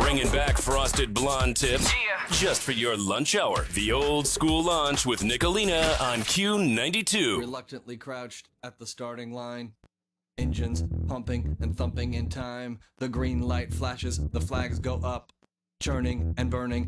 Bringing back frosted blonde tips just for your lunch hour. The old school lunch with Nicolina on Q92. Reluctantly crouched at the starting line. Engines pumping and thumping in time. The green light flashes, the flags go up. Churning and burning